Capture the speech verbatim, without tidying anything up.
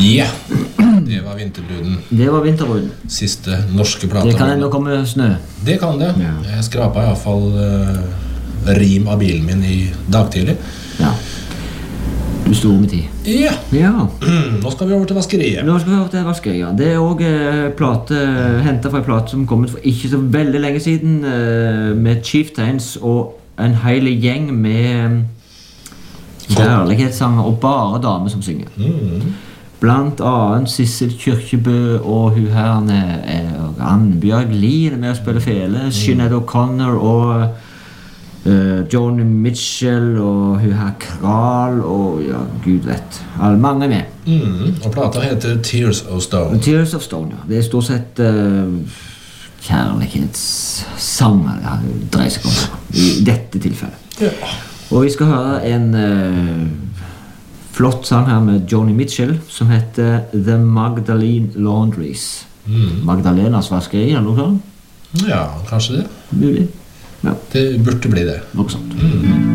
Ja, det var Vinterbruden. Det var Vinterbruden. Siste norske plata. Det kan enda komme snø. Det kan det. Ja. Jeg skrapet i hvert fall uh, rim av bilen min i dag tidlig. Ja. Du sto med tid. Ja. Ja. Nå skal vi over til vaskeriet. Nå skal vi over til vaskeriet. Det er også eh, plate, hentet fra en plate som kom ut for ikke så veldig lenge siden, eh, med Chieftains og en hel gjeng med kjærlighetssanger og bare damer som synger. Mm. Blant annet Sissel Kyrkjebø og hun her er Annbjørg Lien med å spille fele, Sinead O'Connor og uh, Joni Mitchell og hun her Kral og ja, Gud vet. Alle mange med. Mm. Og plata heter Tears of Stone. Tears of Stone, ja. Det er stort sett uh, kjærlighetssanger det dreier seg om i dette tilfellet. Ja. Og vi skal høre en uh, flott sang her med Joni Mitchell som heter The Magdalene Laundries. Mm. Magdalenas vaskeri, eller noe sånt? Ja, kanskje det. Mulig. Ja. Det burde bli det. Noe sånt. Mm.